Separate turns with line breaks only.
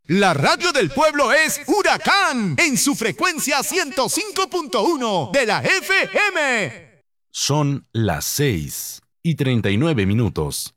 La radio del pueblo es Huracán en su frecuencia 105.1 de la FM.
Son las 6:39.